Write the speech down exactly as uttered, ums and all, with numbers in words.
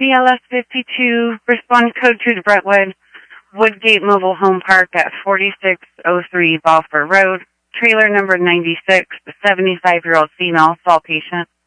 B L S fifty-two, respond code two to Brentwood, Woodgate Mobile Home Park at forty-six oh three Balfour Road, trailer number ninety-six, a seventy-five-year-old female, fall patient.